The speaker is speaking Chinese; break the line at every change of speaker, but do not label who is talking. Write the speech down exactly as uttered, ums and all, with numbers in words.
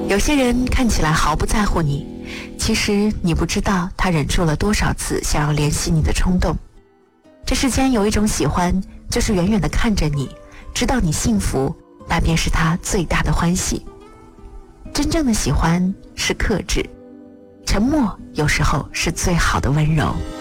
有些人看起来毫不在乎你，其实你不知道他忍住了多少次想要联系你的冲动。这世间有一种喜欢，就是远远地看着你，知道你幸福，那便是他最大的欢喜。真正的喜欢是克制，沉默有时候是最好的温柔。